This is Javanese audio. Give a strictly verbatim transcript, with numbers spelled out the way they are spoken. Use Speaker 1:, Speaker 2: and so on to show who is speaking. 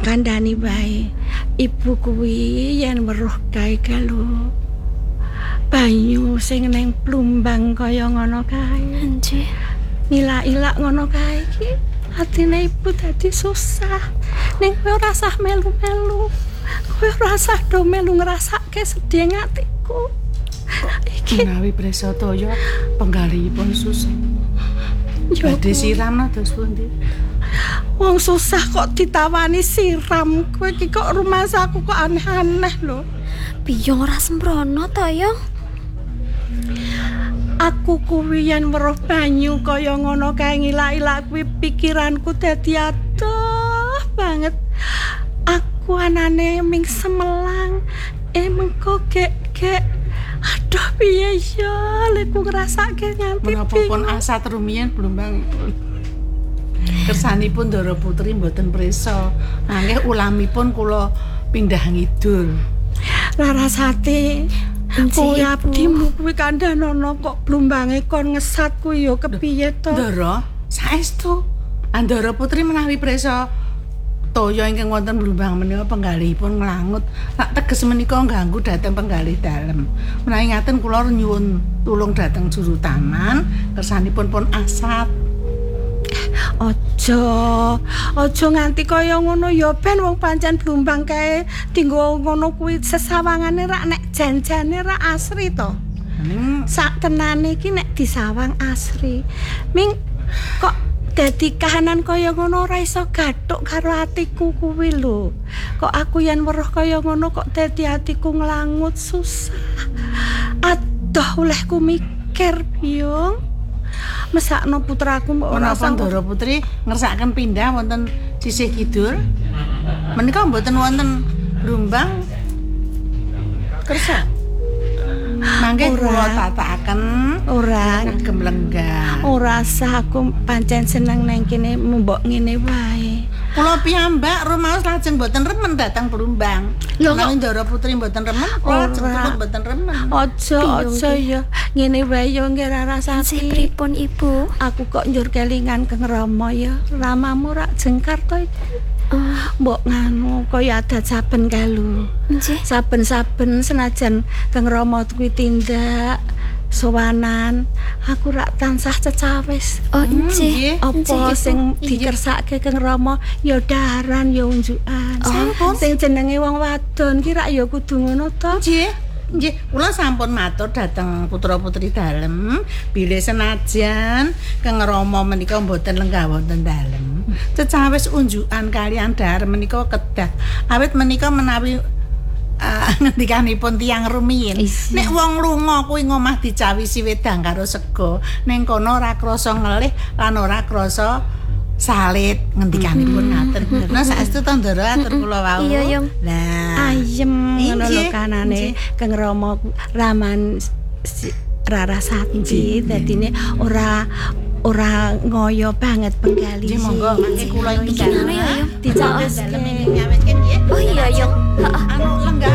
Speaker 1: kandhani wae. Ibu kuwi yen weruh kae kalau banyu sing ning plumbang kaya ngono kae.
Speaker 2: Nggih.
Speaker 1: Nilak-ilak ngono kae iki atine ibu dadi susah. Ning kowe ora usah melu-melu. Kowe ora usah do melu ngrasake sedih atiku. Iki
Speaker 3: menawi Presa Toyo penggalipun susah. Badhe siram dos pundi?
Speaker 1: Wong susah kok ditawani siram. Kowe iki kok rumah saku kok aneh-aneh lho.
Speaker 2: Biyong ora sembrono to, Yung?
Speaker 1: Aku kuwi yen weruh banyu kaya ngono kae ngilak-ilak kuwi pikiranku dadi adoh banget. Aku anane ming semelang eh mengko gek-gek. Aduh piye ya lek ku ngrasake nganti
Speaker 3: menapa pun asat rumiyin Blumbang kersanipun Ndara Putri mboten presa. Nanging ulamipun kula pindah ngidul.
Speaker 1: Larasati kuwi abdimu kuwi kandhanono kok blumbange kon ngesat kuwi ya kepiye to?
Speaker 3: Ndara, saestu Ndara Putri menawi Presa Toyo ingkang wonten Blumbang menika penggalihipun nglangut. Tak teges menika ganggu dhateng penggalih dalem. Menawi ngaten kula nyuwun tulung dhateng juru taman kersanipun pun asat.
Speaker 1: Aja, aja nganti kaya ngono ya ben wong pancen Blumbang kae dinggo ngono kuwi sesawangane rak nek janjane rak asri to.
Speaker 3: Ning
Speaker 1: Sak tenane iki nek disawang asri. Ming kok dadi kahanan kaya ngono ora iso gathuk karo atiku kuwi lho. Kok aku yen weruh kaya ngono kok dadi atiku nglangut susah. Adoh olehku mikir, Byung. Mesakno putraku mbok ora
Speaker 3: menapa Ndara Putri ngersakaken pindah wonten sisih kidul? Menika mboten wonten Blumbang kersa. Mangke kula tatakaken
Speaker 1: ora
Speaker 3: ngagem lenggah.
Speaker 1: ora sah aku pancen seneng nang kene mbok ngene wae.
Speaker 3: Kula piyambak rumaos lajeng mboten remen dhateng Blumbang.
Speaker 1: Lho,
Speaker 3: Menawi Ndara Putri mboten remen, kula lajeng
Speaker 1: Ora.
Speaker 3: pun mboten remen.
Speaker 1: Aja aja ya ngene wae ya nggih Larasati.
Speaker 2: Sih pripun, Ibu?
Speaker 1: Aku kok njur kelingan Kang Rama ya. Ramamu rak jengkar to iku.
Speaker 2: Oh,
Speaker 1: Mbok nganu kaya adat saben kalu.
Speaker 2: nggih.
Speaker 1: Saben-saben senajan Kang Rama kuwi tindak sowanan, aku rak tansah cecawis.
Speaker 2: Oh,
Speaker 3: Hmm,
Speaker 2: nggih.
Speaker 3: nggih.
Speaker 1: Apa
Speaker 2: Ibu.
Speaker 1: sing
Speaker 2: Iya.
Speaker 1: dikersake Kang Rama ya daran ya unjukan.
Speaker 2: Sampun.
Speaker 1: Sing jenenge wong wadon ki rak ya kudu ngono to.
Speaker 3: Nggih. Nggih, kula sampun matur dhateng putra-putri dalem, bilih senajan Kang Rama menika mboten lenggah wonten dalem. Cecawis unjukan kalian dar menika kedah. Awit menika menawi uh, ngendikanipun tiyang rumiyin.
Speaker 1: Isi.
Speaker 3: Nek wong lunga kuwi ngomah dicawisi wedang karo sego, ning kono ora krasa ngelih lan ora krasa salit ngendikanipun ngaten. Nah saestu to Ndara atur kula wau.
Speaker 2: Iya, Yung.
Speaker 3: Lah
Speaker 1: Ayem ngono lho
Speaker 3: Inggih,
Speaker 1: kanane
Speaker 3: inggih.
Speaker 1: Kang Rama raman si- Larasati dadine ora ora ngoyo banget penggali.
Speaker 3: Nggih monggo mangke kula
Speaker 2: Gimana ya, Yung?
Speaker 1: Dicawis
Speaker 3: dalem ingkang nyawetken nggih.
Speaker 2: Oh iya, Yung. Heeh.
Speaker 3: Anu lenggah